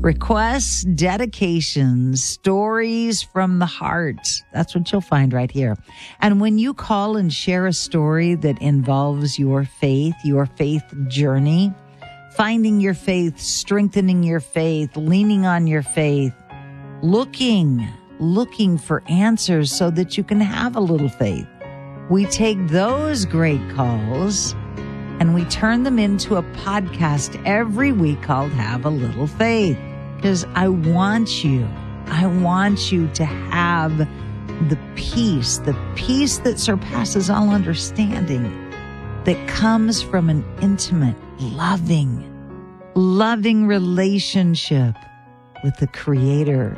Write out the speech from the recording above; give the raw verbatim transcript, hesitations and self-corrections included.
Requests, dedications, stories from the heart. That's what you'll find right here. And when you call and share a story that involves your faith, your faith journey, finding your faith, strengthening your faith, leaning on your faith, looking, looking for answers so that you can have a little faith. We take those great calls and we turn them into a podcast every week called Have a Little Faith. Because I want you, I want you to have the peace, the peace that surpasses all understanding, that comes from an intimate, loving, loving relationship with the Creator